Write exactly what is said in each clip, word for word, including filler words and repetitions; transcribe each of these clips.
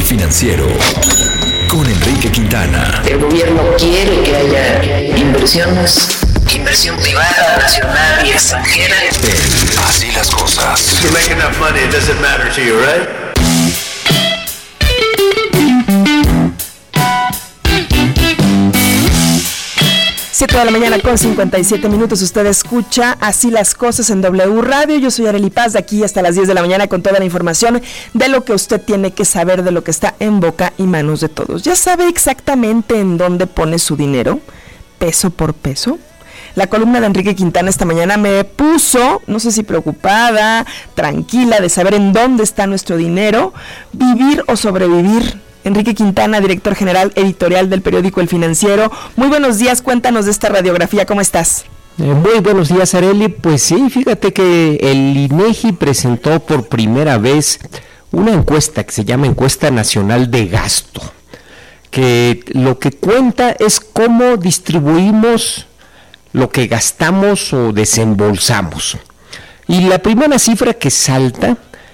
Financiero con Enrique Quintana. El gobierno quiere que haya inversiones, inversión privada, nacional y extranjera. En Así las Cosas. You make enough money, it doesn't matter to you, right? siete de la mañana con cincuenta y siete minutos. Usted escucha Así las Cosas en W Radio. Yo soy Arely Paz, de aquí hasta las diez de la mañana con toda la información de lo que usted tiene que saber, de lo que está en boca y manos de todos. ¿Ya sabe exactamente en dónde pone su dinero? Peso por peso. La columna de Enrique Quintana esta mañana me puso, no sé si preocupada, tranquila de saber en dónde está nuestro dinero. Vivir o sobrevivir. Enrique Quintana, director general editorial del periódico El Financiero. Muy buenos días, cuéntanos de esta radiografía, ¿cómo estás? Eh, muy buenos días, Arely. Pues sí, fíjate que el INEGI presentó por primera vez una encuesta que se llama Encuesta Nacional de Gasto, que lo que cuenta es cómo distribuimos lo que gastamos o desembolsamos. Y la primera cifra que salta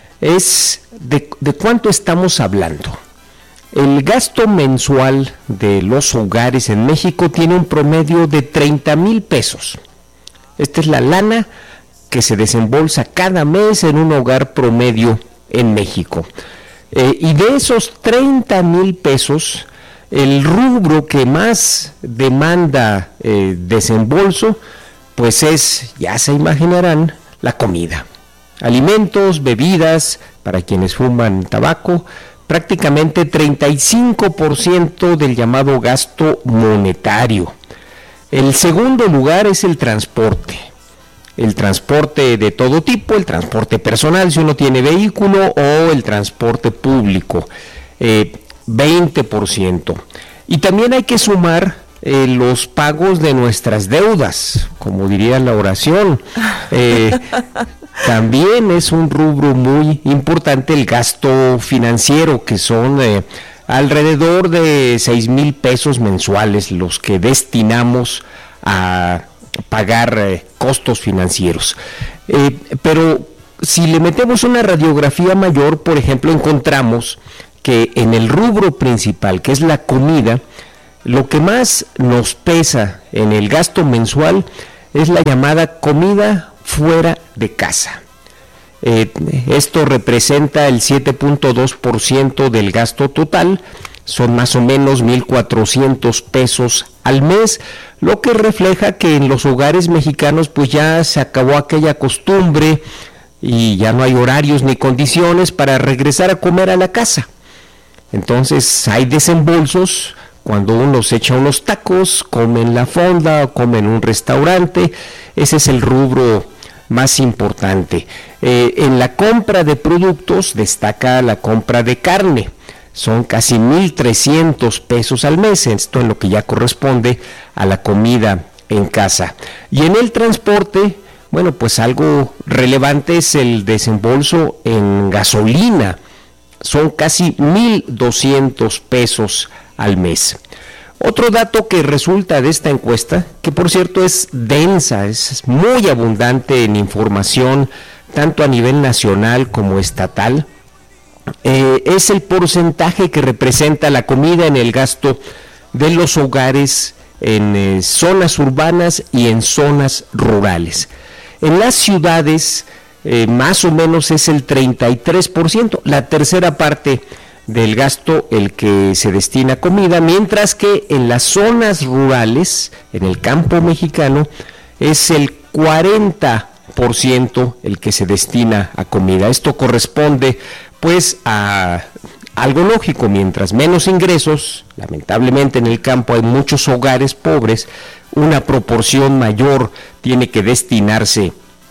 es de, de cuánto estamos hablando. El gasto mensual de los hogares en México tiene un promedio de treinta mil pesos. Esta es la lana que se desembolsa cada mes en un hogar promedio en México. Eh, y de esos treinta mil pesos, el rubro que más demanda eh, desembolso, pues es, ya se imaginarán, la comida. Alimentos, bebidas, para quienes fuman tabaco, prácticamente treinta y cinco por ciento del llamado gasto monetario. El segundo lugar es el transporte. El transporte de todo tipo, el transporte personal si uno tiene vehículo, o el transporte público, eh, veinte por ciento. Y también hay que sumar eh, los pagos de nuestras deudas, como diría la oración. Eh, También es un rubro muy importante el gasto financiero, que son eh, alrededor de seis mil pesos mensuales los que destinamos a pagar eh, costos financieros. Eh, pero si le metemos una radiografía mayor, por ejemplo, encontramos que en el rubro principal, que es la comida, lo que más nos pesa en el gasto mensual es la llamada comida fuera de casa. Eh, esto representa el siete punto dos por ciento del gasto total, son más o menos mil cuatrocientos pesos al mes, lo que refleja que en los hogares mexicanos pues ya se acabó aquella costumbre y ya no hay horarios ni condiciones para regresar a comer a la casa. Entonces hay desembolsos. Cuando uno se echa unos tacos, come en la fonda o come en un restaurante, ese es el rubro más importante. Eh, en la compra de productos destaca la compra de carne, son casi mil trescientos pesos al mes, esto en lo que ya corresponde a la comida en casa. Y en el transporte, bueno, pues algo relevante es el desembolso en gasolina, son casi mil doscientos pesos al mes. Otro dato que resulta de esta encuesta, que por cierto es densa, es muy abundante en información, tanto a nivel nacional como estatal, eh, es el porcentaje que representa la comida en el gasto de los hogares en eh, zonas urbanas y en zonas rurales. En las ciudades, eh, más o menos es el treinta y tres por ciento, la tercera parte del gasto el que se destina a comida, mientras que en las zonas rurales, en el campo mexicano, es el cuarenta por ciento el que se destina a comida. Esto corresponde pues a algo lógico, mientras menos ingresos, lamentablemente en el campo hay muchos hogares pobres, una proporción mayor tiene que destinarse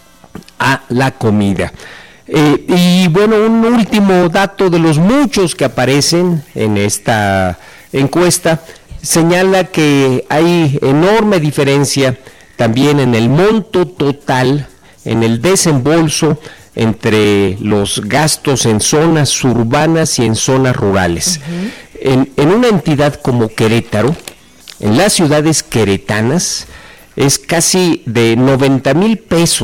a la comida. Eh, y bueno, un último dato de los muchos que aparecen en esta encuesta señala que hay enorme diferencia también en el monto total, en el desembolso entre los gastos en zonas urbanas y en zonas rurales. Uh-huh. En, en una entidad como Querétaro, en las ciudades queretanas, es casi de noventa mil pesos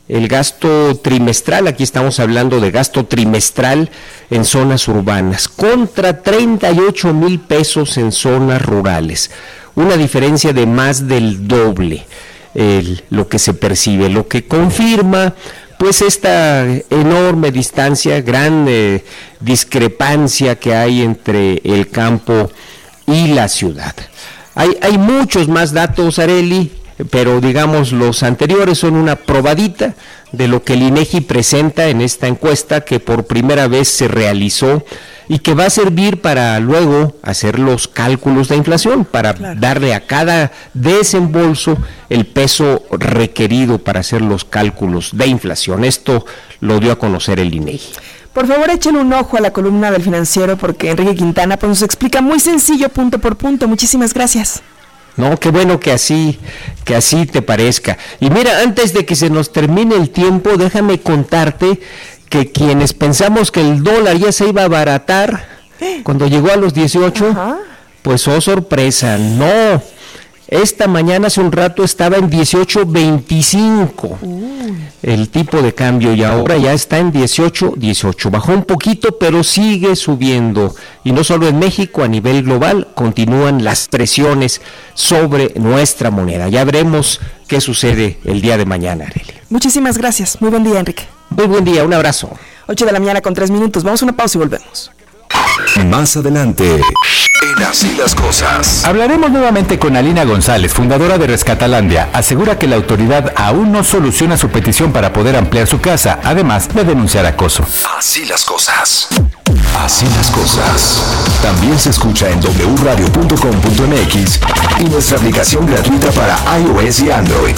el gasto trimestral, aquí estamos hablando de gasto trimestral en zonas urbanas, contra treinta y ocho mil pesos en zonas rurales, una diferencia de más del doble, el, lo que se percibe, lo que confirma pues esta enorme distancia, gran eh, discrepancia que hay entre el campo y la ciudad. Hay, hay muchos más datos, Arely, pero digamos los anteriores son una probadita de lo que el INEGI presenta en esta encuesta que por primera vez se realizó y que va a servir para luego hacer los cálculos de inflación, para claro. darle a cada desembolso el peso requerido para hacer los cálculos de inflación. Esto lo dio a conocer el INEGI. Por favor, échenle un ojo a la columna del Financiero porque Enrique Quintana pues, nos explica muy sencillo, punto por punto. Muchísimas gracias. No, qué bueno que así, que así te parezca. Y mira, antes de que se nos termine el tiempo, déjame contarte que quienes pensamos que el dólar ya se iba a abaratar cuando llegó a los dieciocho, Ajá. pues oh sorpresa, no. Esta mañana hace un rato estaba en dieciocho veinticinco uh. el tipo de cambio y ahora ya está en dieciocho dieciocho. Bajó un poquito, pero sigue subiendo. Y no solo en México, a nivel global continúan las presiones sobre nuestra moneda. Ya veremos qué sucede el día de mañana, Arely. Muchísimas gracias. Muy buen día, Enrique. Muy buen día, un abrazo. ocho de la mañana con tres minutos. Vamos a una pausa y volvemos. Más adelante, en Así las Cosas. Hablaremos nuevamente con Alina González, fundadora de Rescatalandia. Asegura que la autoridad aún no soluciona su petición para poder ampliar su casa, además de denunciar acoso. Así las Cosas. Así las Cosas. También se escucha en doble u radio punto com punto m x y nuestra aplicación gratuita para iOS y Android.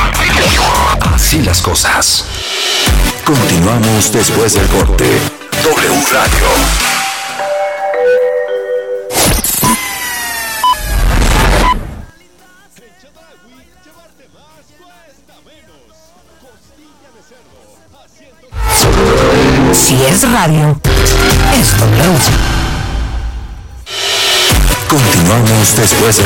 Así las Cosas. Continuamos después del corte. W Radio. Si es radio, es W. Continuamos después de